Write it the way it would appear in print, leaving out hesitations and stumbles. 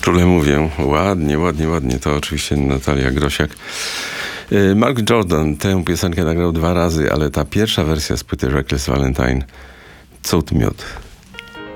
Czule mówię, ładnie, ładnie, ładnie. To oczywiście Natalia Grosiak. Mark Jordan tę piosenkę nagrał 2 razy, ale ta pierwsza wersja z płyty Reckless Valentine, cud miód.